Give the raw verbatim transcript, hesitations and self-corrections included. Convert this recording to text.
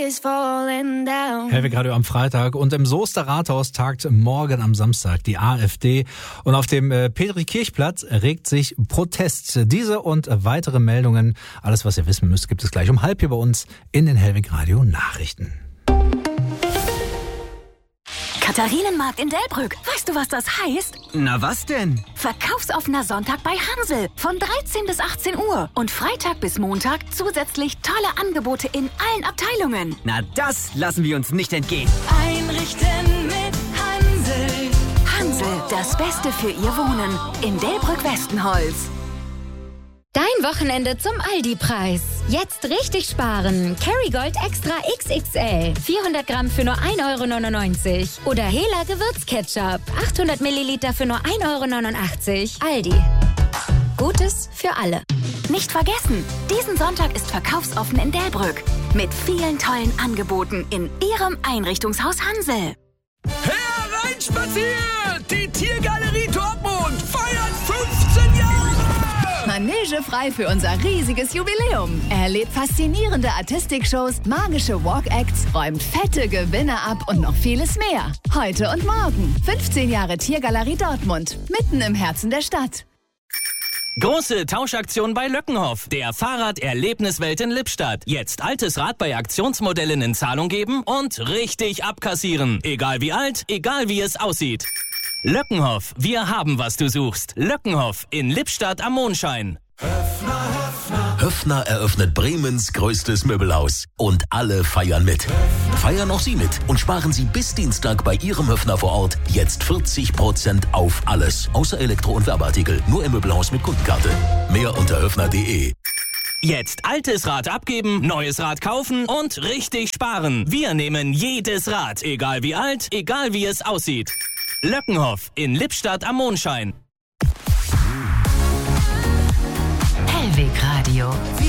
Hellweg Radio am Freitag und im Soester Rathaus tagt morgen am Samstag die AfD und auf dem äh, Petri-Kirchplatz regt sich Protest. Diese und weitere Meldungen, alles was ihr wissen müsst, gibt es gleich um halb hier bei uns in den Hellweg Radio Nachrichten. Katharinenmarkt in Delbrück. Weißt du, was das heißt? Na was denn? Verkaufsoffener Sonntag bei Hansel von dreizehn bis achtzehn Uhr und Freitag bis Montag zusätzlich tolle Angebote in allen Abteilungen. Na das lassen wir uns nicht entgehen. Einrichten mit Hansel. Hansel, das Beste für Ihr Wohnen in Delbrück-Westenholz. Dein Wochenende zum Aldi-Preis. Jetzt richtig sparen. Kerrygold Extra X X L. vierhundert Gramm für nur ein Euro neunundneunzig. Oder Hela Gewürzketchup. achthundert Milliliter für nur ein Euro neunundachtzig. Aldi. Gutes für alle. Nicht vergessen, diesen Sonntag ist verkaufsoffen in Delbrück. Mit vielen tollen Angeboten in Ihrem Einrichtungshaus Hansel. Hereinspaziert! Die Tiergalerie Dortmund feiert fünfzehn Jahre! Manege frei für unser riesiges Jubiläum. Erlebt faszinierende Artistikshows, magische Walk-Acts, räumt fette Gewinne ab und noch vieles mehr. Heute und morgen. fünfzehn Jahre Tiergalerie Dortmund. Mitten im Herzen der Stadt. Große Tauschaktion bei Löckenhoff, der Fahrrad-Erlebniswelt in Lippstadt. Jetzt altes Rad bei Aktionsmodellen in Zahlung geben und richtig abkassieren. Egal wie alt, egal wie es aussieht. Löckenhoff, wir haben, was du suchst. Löckenhoff in Lippstadt am Mondschein. Höffner, Höffner. Höffner eröffnet Bremens größtes Möbelhaus. Und alle feiern mit. Höffner. Feiern auch Sie mit und sparen Sie bis Dienstag bei Ihrem Höffner vor Ort jetzt vierzig Prozent auf alles. Außer Elektro- und Werbeartikel. Nur im Möbelhaus mit Kundenkarte. Mehr unter höffner punkt de. Jetzt altes Rad abgeben, neues Rad kaufen und richtig sparen. Wir nehmen jedes Rad, egal wie alt, egal wie es aussieht. Löckenhoff in Lippstadt am Mondschein. Hellweg Radio.